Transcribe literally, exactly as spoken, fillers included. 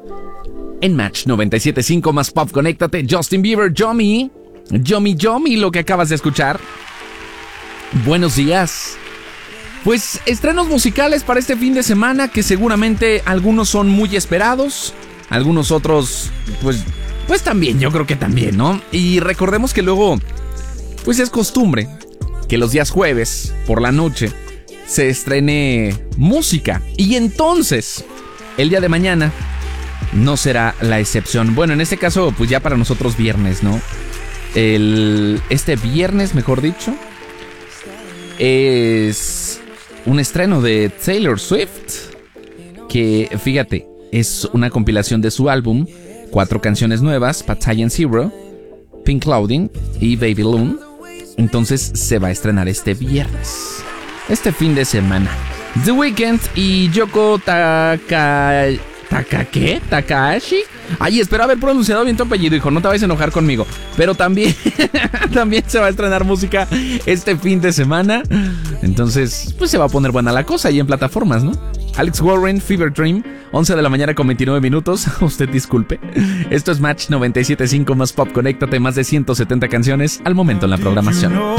En Match noventa y siete punto cinco más Pop, conéctate. Justin Bieber, Yomi. Yomi, Yomi, lo que acabas de escuchar. Buenos días. Pues estrenos musicales para este fin de semana que seguramente algunos son muy esperados. Algunos otros, pues, pues también, yo creo que también, ¿no? Y recordemos que luego, pues es costumbre que los días jueves por la noche se estrene música. Y entonces, el día de mañana no será la excepción. Bueno, en este caso, pues ya para nosotros viernes, ¿no? El, este viernes, mejor dicho, es un estreno de Taylor Swift. Que, fíjate, es una compilación de su álbum. Cuatro canciones nuevas: Battalion Zero, Pink Clothing y Baby Loon. Entonces se va a estrenar este viernes, este fin de semana. The Weeknd y Yoko Taka... ¿Taka qué? ¿Takahashi? Ay, espero haber pronunciado bien tu apellido, hijo, no te vayas a enojar conmigo. Pero también, también se va a estrenar música este fin de semana. Entonces, pues se va a poner buena la cosa ahí en plataformas, ¿no? Alex Warren, Fever Dream, once de la mañana con veintinueve minutos. Usted disculpe. Esto es Match noventa y siete punto cinco más Pop, conéctate, más de ciento setenta canciones al momento en la programación.